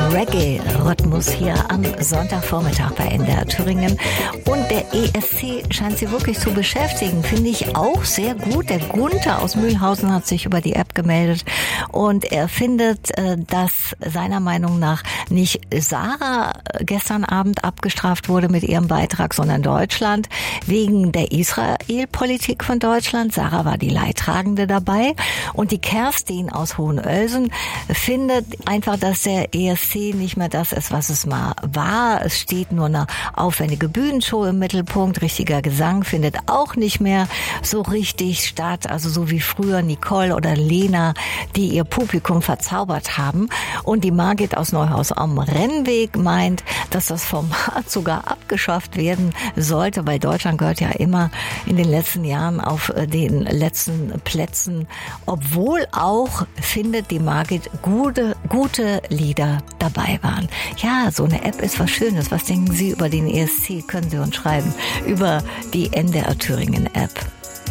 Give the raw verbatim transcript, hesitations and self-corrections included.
Reggae-Rhythmus hier am Sonntagvormittag bei N D R Thüringen. Und der E S C scheint sie wirklich zu beschäftigen, finde ich auch sehr gut. Der Gunther aus Mühlhausen hat sich über die App gemeldet und er findet, dass seiner Meinung nach nicht Sarah gestern Abend abgestraft wurde mit ihrem Beitrag, sondern Deutschland wegen der Israel-Politik von Deutschland. Sarah war die Leidtragende dabei und die Kerstin aus Hohenölsen findet einfach, dass der E S C nicht mehr das ist, was es mal war. Es steht nur eine aufwendige Bühnenshow im Mittelpunkt. Richtiger Gesang findet auch nicht mehr so richtig statt. Also so wie früher Nicole oder Lena, die ihr Publikum verzaubert haben. Und die Margit aus Neuhaus am Rennweg meint, dass das Format sogar abgeschafft werden sollte, weil Deutschland gehört ja immer in den letzten Jahren auf den letzten Plätzen, obwohl auch, findet die Margit, gute, gute Lieder dabei waren. Ja, so eine App ist was Schönes. Was denken Sie über den E S C? Können Sie uns schreiben über die N D R Thüringen App.